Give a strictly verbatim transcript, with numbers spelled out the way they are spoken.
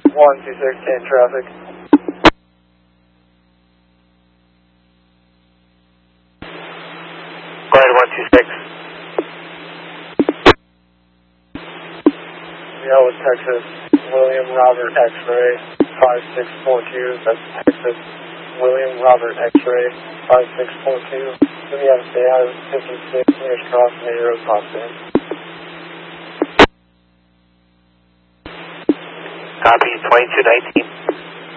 one two six ten traffic. Go ahead, one two six. Yellow, Texas, William Robert X-ray, five six four two. That's Texas, William Robert X-ray, five six four two. We have stay out of fifty-six, nearest cross, May Road, Boston. Copy, twenty-two nineteen.